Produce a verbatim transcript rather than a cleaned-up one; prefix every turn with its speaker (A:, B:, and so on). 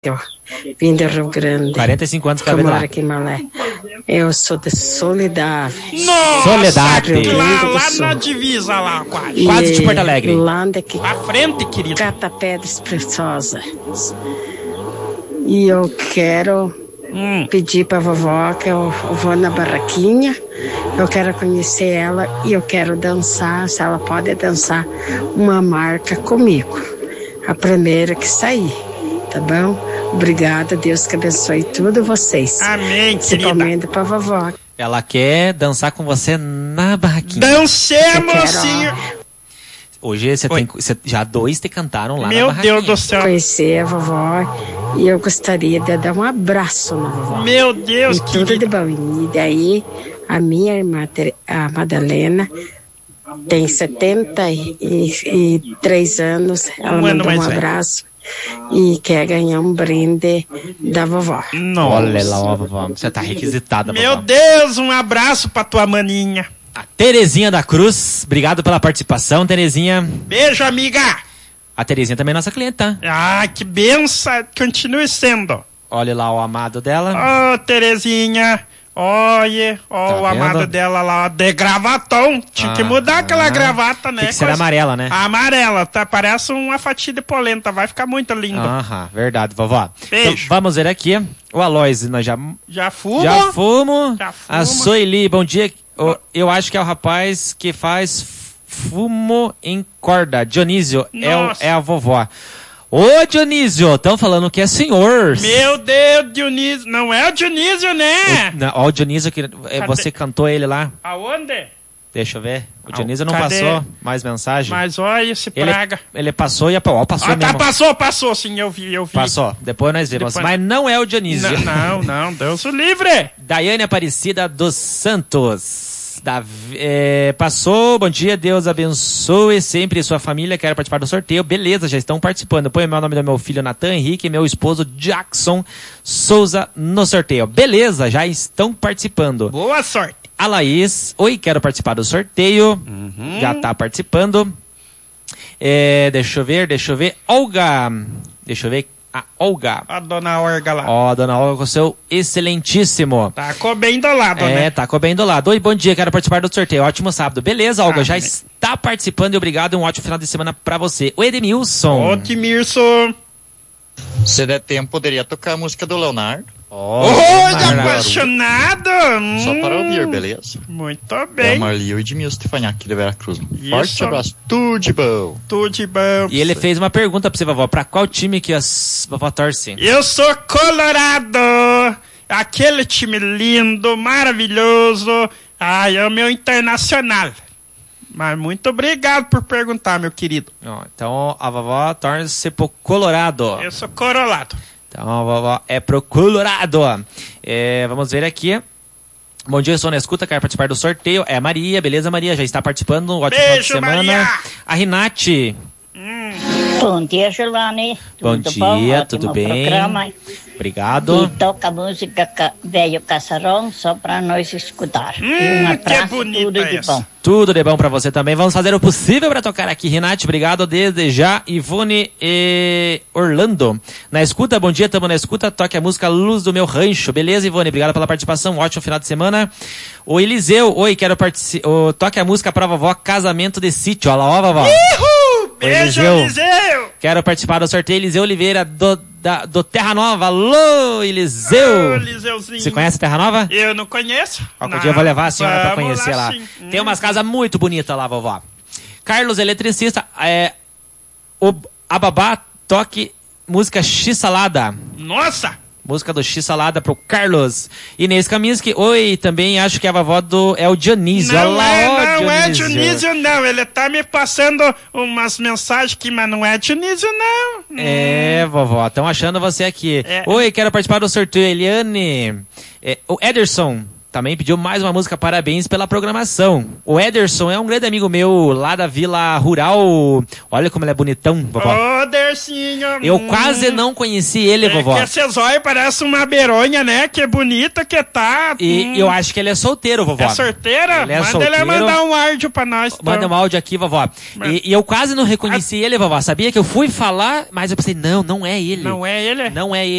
A: Eu vim do Rio Grande.
B: quarenta e cinco anos que eu
A: moro aqui em Malé. Eu sou de Soledade.
C: Nossa,
B: Soledade.
C: Lá, lá na divisa, lá, quase.
B: Quase de Porto Alegre.
A: Lá onde que
C: À frente, querido.
A: cata pedras preciosas. E eu quero hum. pedir pra vovó que eu vou na barraquinha. Eu quero conhecer ela e eu quero dançar, se ela pode dançar uma marca comigo. A primeira que sair, tá bom? Obrigada, Deus que abençoe tudo vocês.
C: Amém,
A: principalmente pra vovó.
B: Ela quer dançar com você na barraquinha.
C: Dancemos, sim.
B: Hoje você tem, você, já dois te cantaram lá
C: Meu
B: na barraquinha.
C: Deus do céu.
A: Conhecer a vovó e eu gostaria de dar um abraço na vovó.
C: Meu Deus,
A: e tudo de bom. E daí, a minha irmã, a Madalena, tem setenta e três anos. Ela
C: Um
A: mandou
C: ano
A: um
C: mais
A: abraço. E quer ganhar um brinde da vovó.
C: Nossa.
B: Olha lá, ó, vovó. Você tá requisitada,
C: Meu
B: vovó.
C: Deus, um abraço pra tua maninha.
B: A Terezinha da Cruz, obrigado pela participação, Terezinha.
C: Beijo, amiga.
B: A Terezinha também é nossa clienta.
C: Ah, que benção. Continue sendo.
B: Olha lá o amado dela.
C: Ô, oh, Terezinha. Olha, ó,
B: tá
C: o amado dela lá, de gravatão. Tinha ah, que mudar aquela ah, gravata, né?
B: Tem que ser amarela, né?
C: A amarela, tá? Parece uma fatia de polenta, vai ficar muito lindo.
B: Aham, verdade, vovó.
C: Beijo.
B: Então, vamos ver aqui. O Aloysio, nós já...
C: Já fumo?
B: Já fumo.
C: Já fumo.
B: A Soili, bom dia. Eu, eu acho que é o rapaz que faz fumo em corda. Dionísio, é, o, é a vovó. Ô, Dionísio, estão falando que é senhor.
C: Meu Deus, Dionísio. Não é o Dionísio, né?
B: O, não, ó, o Dionísio, que Cadê? Você cantou ele lá.
C: Aonde?
B: Deixa eu ver. O Dionísio não
C: Cadê?
B: passou mais mensagem.
C: Mas olha esse praga.
B: Ele, ele passou e ó, passou
C: ah,
B: mesmo.
C: Tá, passou, passou, sim, eu vi, eu vi.
B: Passou, depois nós vemos.
C: Depois...
B: Mas não é o Dionísio.
C: Não, não, não, Deus o livre.
B: Daiane Aparecida dos Santos. Da, é, passou, bom dia, Deus abençoe sempre sua família, quero participar do sorteio, beleza, já estão participando, põe o meu nome do meu filho Natan Henrique e meu esposo Jackson Souza no sorteio, beleza, já estão participando.
C: Boa sorte.
B: A Laís, oi, quero participar do sorteio, uhum. Já está participando, é, deixa eu ver, deixa eu ver, Olga, deixa eu ver, a Olga.
C: A dona Olga lá.
B: Ó, a dona Olga com o seu excelentíssimo.
C: Tacou bem do lado,
B: é,
C: né?
B: É, tacou bem do lado. Oi, bom dia, quero participar do sorteio. Ótimo sábado. Beleza, Olga, ah, já né? está participando e obrigado. Um ótimo final de semana pra você. O Edmilson.
C: Ô, Edmilson.
D: Se der tempo, poderia tocar a música do Leonardo.
C: Oh, oh apaixonado!
D: Só para ouvir, beleza?
C: Muito bem.
D: É o Marli e o Edmilson Stefanhac de Veracruz. Um forte abraço. Tudo de bom.
C: Tudo de bom.
B: E ele fez uma pergunta pra você, vovó. Pra qual time que a vovó torce?
C: Eu sou colorado. Aquele time lindo, maravilhoso. Ai, é o meu Internacional. Mas muito obrigado por perguntar, meu querido.
B: Oh, então a vovó torce pro Colorado.
C: Eu sou colorado.
B: Então a vovó é pro Colorado. É, vamos ver aqui. Bom dia, eu sou na escuta, quero participar do sorteio. É a Maria, beleza, Maria? Já está participando. Um ótimo
C: Beijo,
B: final de semana.
C: Maria.
B: A Rinate.
E: Hum. Bom dia, Julane.
B: Bom
E: tudo
B: dia,
E: bom?
B: tudo bem?
E: Programa.
B: Obrigado.
E: E toca a música ca... Velho Caçarão só para nós escutar.
C: Hum,
E: e um abraço,
C: que bonita
E: tudo de
C: essa.
E: bom.
B: Tudo de bom pra você também. Vamos fazer o possível para tocar aqui, Renate. Obrigado desde já. Ivone e Orlando. Na escuta, bom dia, tamo na escuta. Toque a música Luz do Meu Rancho. Beleza, Ivone? Obrigado pela participação. Ótimo final de semana. O Eliseu, oi, quero participar. Oh, toque a música pra vovó Casamento de Sítio. Olha lá, ó, vovó.
C: Uhul! Beijo, Eliseu. Eliseu.
B: Quero participar do sorteio. Eliseu Oliveira do, da, do Terra Nova. Alô, Eliseu.
C: Ô, Eliseuzinho.
B: Você conhece Terra Nova?
C: Eu não conheço.
B: Qualquer dia eu vou levar a senhora pra conhecer lá. lá. Tem
C: hum.
B: umas casas muito bonitas lá, vovó. Carlos, eletricista. É, o, a babá toque música X-Salada.
C: Nossa!
B: Música do X-Salada pro Carlos. Inês Kaminski, oi, também acho que a vovó do, é o Dionísio.
C: Não,
B: lá,
C: é,
B: ó,
C: não
B: Dionísio.
C: é Dionísio, não. Ele tá me passando umas mensagens aqui, mas não é Dionísio, não.
B: É,
C: hum.
B: vovó, estão achando você aqui.
C: É.
B: Oi, quero participar do sorteio, Eliane. É, o Ederson. também pediu mais uma música, parabéns pela programação. O Ederson é um grande amigo meu lá da Vila Rural. Olha como ele é bonitão, vovó.
C: Ô, Dercinho.
B: Eu
C: hum.
B: quase não conheci ele,
C: é
B: vovó.
C: Que esse zóio parece uma beironha, né? Que é bonita, que tá...
B: E
C: hum.
B: eu acho que ele é solteiro, vovó.
C: É sorteira?
B: Ele é
C: Manda
B: solteiro.
C: ele mandar um áudio pra nós. Então.
B: Manda um áudio aqui, vovó. E, e eu quase não reconheci ele, vovó. Sabia que eu fui falar, mas eu pensei, não, não é ele.
C: Não é ele?
B: Não é ele.